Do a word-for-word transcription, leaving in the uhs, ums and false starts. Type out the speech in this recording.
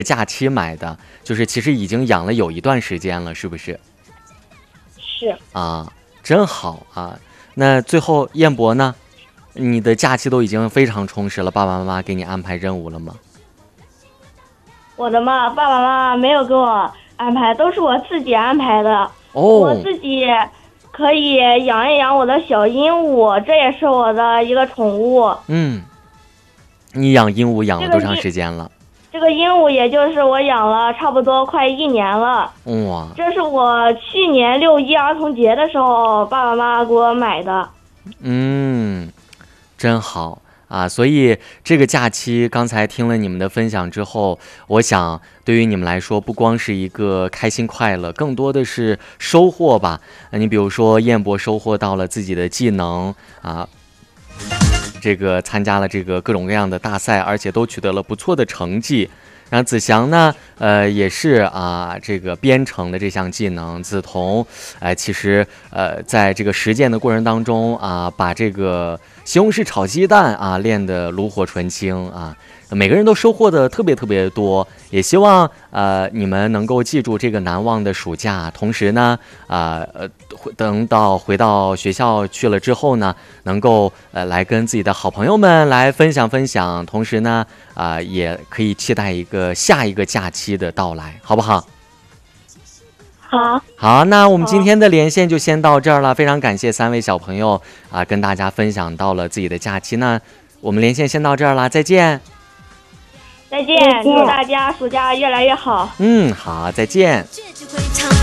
假期买的，就是其实已经养了有一段时间了，是不是？ 是啊，真好啊。那最后燕博呢？你的假期都已经非常充实了，爸爸妈妈给你安排任务了吗？ 我的嘛，爸爸妈妈没有给我安排，都是我自己安排的。 哦， 我自己可以养一养我的小鹦鹉，这也是我的一个宠物。 嗯，你养鹦鹉养了多长时间了？ 这个鹦鹉也就是我养了差不多快一年了。 哇， 这是我去年六一儿童节的时候爸爸妈妈给我买的。 嗯，真好啊！所以这个假期，刚才听了你们的分享之后，我想对于你们来说，不光是一个开心快乐，更多的是收获吧。那你比如说，燕博收获到了自己的技能啊。这个参加了这个各种各样的大赛，而且都取得了不错的成绩。然后子祥呢，呃，也是啊，这个编程的这项技能，梓潼，呃，其实呃，在这个实践的过程当中啊，把这个西红柿炒鸡蛋啊练得炉火纯青啊。每个人都收获的特别特别多，也希望呃你们能够记住这个难忘的暑假。同时呢，啊呃等到回到学校去了之后呢，能够呃来跟自己的好朋友们来分享分享。同时呢，啊、呃、也可以期待一个下一个假期的到来，好不好？ 好， 好，那我们今天的连线就先到这儿了。非常感谢三位小朋友啊、呃，跟大家分享到了自己的假期。那我们连线先到这儿了，再见。 再见，祝大家暑假越来越好。 嗯，好，再见。